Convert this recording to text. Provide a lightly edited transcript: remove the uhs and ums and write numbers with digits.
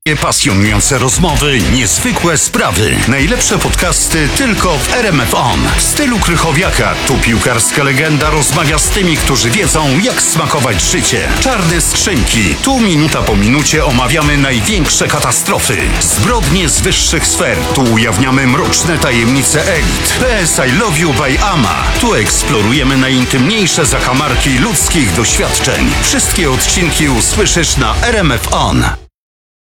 Pasjonujące rozmowy, niezwykłe sprawy. Najlepsze podcasty tylko w RMF On. W stylu Krychowiaka. Tu piłkarska legenda rozmawia z tymi, którzy wiedzą, jak smakować życie. Czarne skrzynki. Tu minuta po minucie omawiamy największe katastrofy. Zbrodnie z wyższych sfer. Tu ujawniamy mroczne tajemnice elit. PS I Love You by Ama. Tu eksplorujemy najintymniejsze zakamarki ludzkich doświadczeń. Wszystkie odcinki usłyszysz na RMF On.